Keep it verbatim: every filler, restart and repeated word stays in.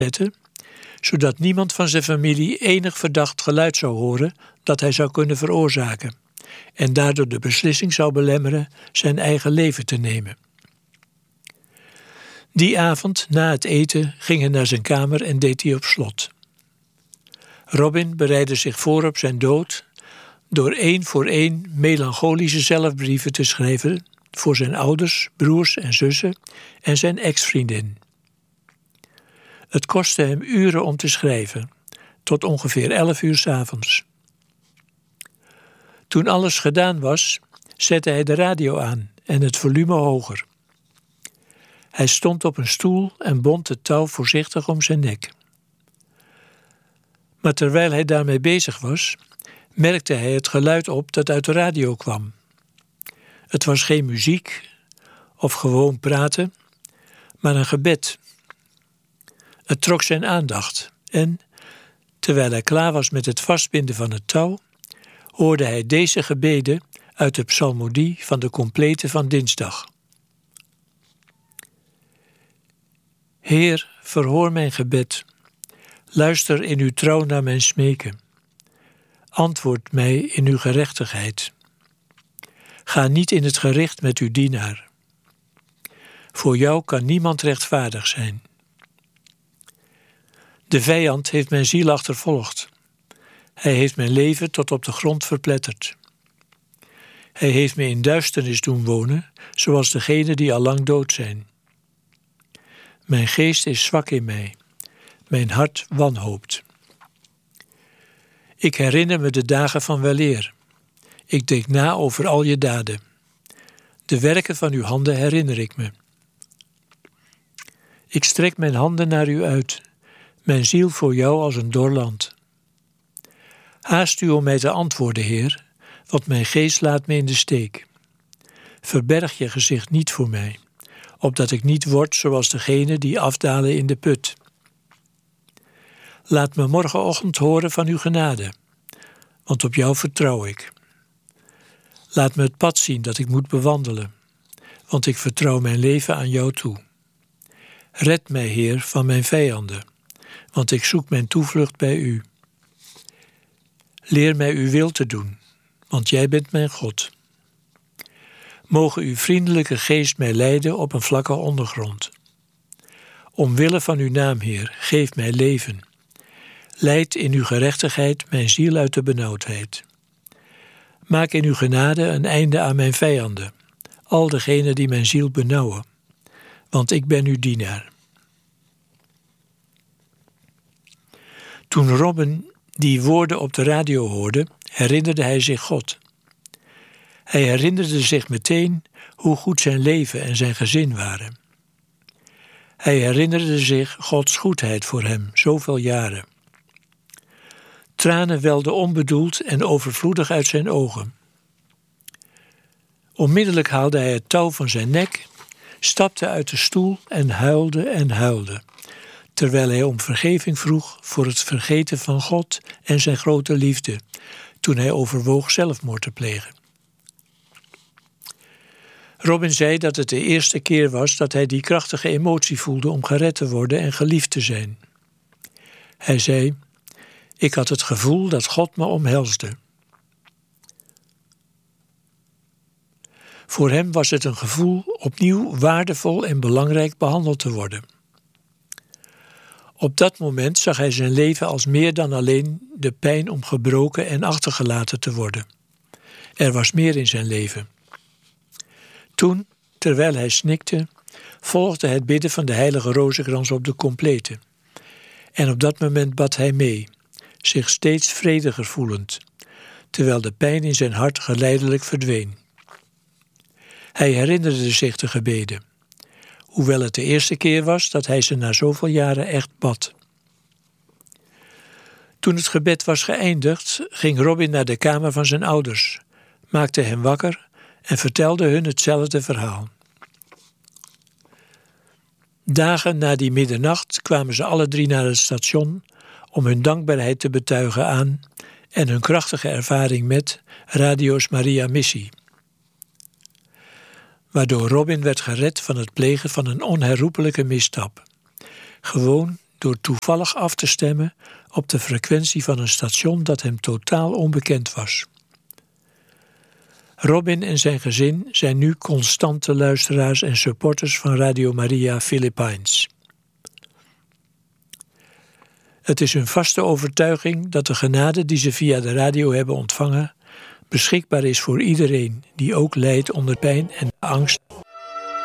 zetten, zodat niemand van zijn familie enig verdacht geluid zou horen dat hij zou kunnen veroorzaken en daardoor de beslissing zou belemmeren zijn eigen leven te nemen. Die avond, na het eten, ging hij naar zijn kamer en deed die op slot. Robin bereidde zich voor op zijn dood door één voor één melancholische zelfbrieven te schrijven voor zijn ouders, broers en zussen en zijn ex-vriendin. Het kostte hem uren om te schrijven, tot ongeveer elf uur 's avonds. Toen alles gedaan was, zette hij de radio aan en het volume hoger. Hij stond op een stoel en bond het touw voorzichtig om zijn nek. Maar terwijl hij daarmee bezig was, merkte hij het geluid op dat uit de radio kwam. Het was geen muziek of gewoon praten, maar een gebed. Het trok zijn aandacht en, terwijl hij klaar was met het vastbinden van het touw, hoorde hij deze gebeden uit de psalmodie van de complete van dinsdag. Heer, verhoor mijn gebed. Luister in uw trouw naar mijn smeken. Antwoord mij in uw gerechtigheid. Ga niet in het gericht met uw dienaar. Voor jou kan niemand rechtvaardig zijn. De vijand heeft mijn ziel achtervolgd. Hij heeft mijn leven tot op de grond verpletterd. Hij heeft me in duisternis doen wonen, zoals degenen die al lang dood zijn. Mijn geest is zwak in mij. Mijn hart wanhoopt. Ik herinner me de dagen van weleer. Ik denk na over al je daden. De werken van uw handen herinner ik me. Ik strek mijn handen naar u uit, mijn ziel voor jou als een dor land. Haast u om mij te antwoorden, Heer, want mijn geest laat me in de steek. Verberg je gezicht niet voor mij, opdat ik niet word zoals degenen die afdalen in de put. Laat me morgenochtend horen van uw genade, want op jou vertrouw ik. Laat me het pad zien dat ik moet bewandelen, want ik vertrouw mijn leven aan jou toe. Red mij, Heer, van mijn vijanden, want ik zoek mijn toevlucht bij u. Leer mij uw wil te doen, want jij bent mijn God. Mogen uw vriendelijke geest mij leiden op een vlakke ondergrond. Omwille van uw naam, Heer, geef mij leven. Leid in uw gerechtigheid mijn ziel uit de benauwdheid. Maak in uw genade een einde aan mijn vijanden, al degenen die mijn ziel benauwen, want ik ben uw dienaar. Toen Robin die woorden op de radio hoorde, herinnerde hij zich God. Hij herinnerde zich meteen hoe goed zijn leven en zijn gezin waren. Hij herinnerde zich Gods goedheid voor hem zoveel jaren. Tranen welden onbedoeld en overvloedig uit zijn ogen. Onmiddellijk haalde hij het touw van zijn nek, stapte uit de stoel en huilde en huilde, terwijl hij om vergeving vroeg voor het vergeten van God en zijn grote liefde, toen hij overwoog zelfmoord te plegen. Robin zei dat het de eerste keer was dat hij die krachtige emotie voelde om gered te worden en geliefd te zijn. Hij zei: ik had het gevoel dat God me omhelsde. Voor hem was het een gevoel opnieuw waardevol en belangrijk behandeld te worden. Op dat moment zag hij zijn leven als meer dan alleen de pijn om gebroken en achtergelaten te worden. Er was meer in zijn leven. Toen, terwijl hij snikte, volgde het bidden van de heilige rozenkrans op de complete. En op dat moment bad hij mee, zich steeds vrediger voelend, terwijl de pijn in zijn hart geleidelijk verdween. Hij herinnerde zich de gebeden, hoewel het de eerste keer was dat hij ze na zoveel jaren echt bad. Toen het gebed was geëindigd, ging Robin naar de kamer van zijn ouders, maakte hen wakker en vertelde hun hetzelfde verhaal. Dagen na die middernacht kwamen ze alle drie naar het station om hun dankbaarheid te betuigen aan en hun krachtige ervaring met Radio's Maria Missie, waardoor Robin werd gered van het plegen van een onherroepelijke misstap. Gewoon door toevallig af te stemmen op de frequentie van een station dat hem totaal onbekend was. Robin en zijn gezin zijn nu constante luisteraars en supporters van Radio Maria Philippines. Het is hun vaste overtuiging dat de genade die ze via de radio hebben ontvangen beschikbaar is voor iedereen die ook lijdt onder pijn en angst